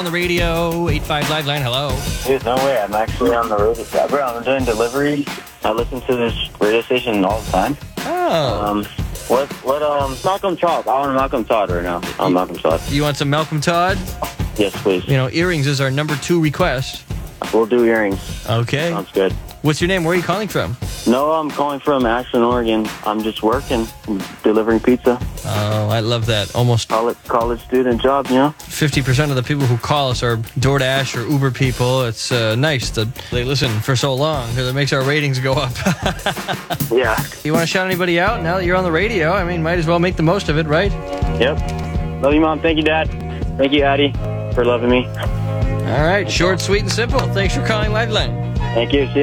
On the radio, 85 Live Line, hello. Dude, no way. I'm actually on the road. Bro, I'm doing delivery. I listen to this radio station all the time. Oh. Malcolm Todd. I want Malcolm Todd right now. I'm Malcolm Todd. You want some Malcolm Todd? Yes, please. You know, earrings is our number 2 request. We'll do earrings. Okay. Sounds good. What's your name? Where are you calling from? No, I'm calling from Ashland, Oregon. I'm just working, delivering pizza. Oh, I love that. Almost College student job, you know? 50% of the people who call us are DoorDash or Uber people. It's nice that they listen for so long because it makes our ratings go up. Yeah. You want to shout anybody out now that you're on the radio? I mean, might as well make the most of it, right? Yep. Love you, Mom. Thank you, Dad. Thank you, Addie, for loving me. All right. Short, sweet, and simple. Thanks for calling Liveline. Thank you. See ya.